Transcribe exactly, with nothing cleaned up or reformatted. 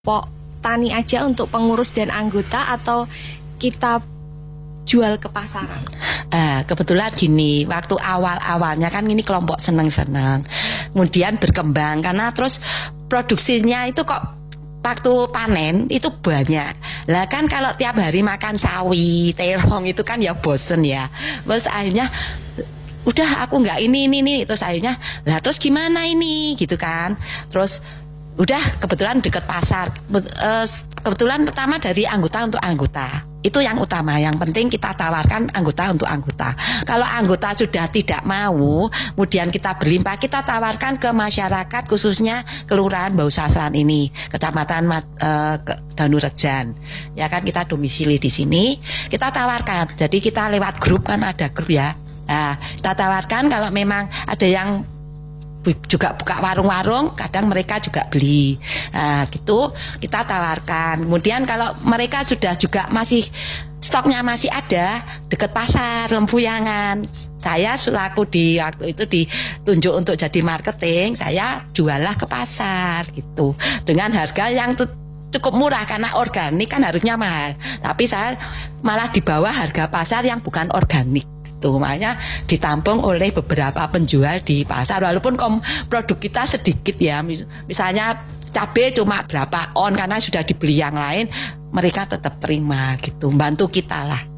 kelompok tani aja untuk pengurus dan anggota atau kita jual ke pasaran? Uh, kebetulan gini, waktu awal-awalnya kan ini kelompok seneng-seneng, kemudian berkembang karena terus produksinya itu kok waktu panen itu banyak. Lah kan kalau tiap hari makan sawi, terong itu kan ya bosen ya. Terus akhirnya udah aku nggak ini ini nih, terus akhirnya lah terus gimana ini gitu kan. Terus udah kebetulan deket pasar, kebetulan pertama dari anggota untuk anggota, itu yang utama, yang penting kita tawarkan anggota untuk anggota. Kalau anggota sudah tidak mau, kemudian kita berlimpah, kita tawarkan ke masyarakat, khususnya Kelurahan Bau Sastran ini, Kecamatan uh, Danurejan, ya kan, kita domisili di sini, kita tawarkan. Jadi kita lewat grup, kan ada grup ya, nah, kita tawarkan kalau memang ada yang juga buka warung-warung, kadang mereka juga beli, nah, gitu kita tawarkan. Kemudian kalau mereka sudah juga masih stoknya masih ada dekat pasar Lempuyangan, saya selaku di waktu itu ditunjuk untuk jadi marketing, saya jualah ke pasar gitu dengan harga yang cukup murah karena organik kan harusnya mahal, tapi saya malah di bawah harga pasar yang bukan organik. Tuh, makanya ditampung oleh beberapa penjual di pasar, walaupun kom, produk kita sedikit ya, mis, misalnya cabai cuma berapa on karena sudah dibeli yang lain, mereka tetap terima gitu, bantu kita lah.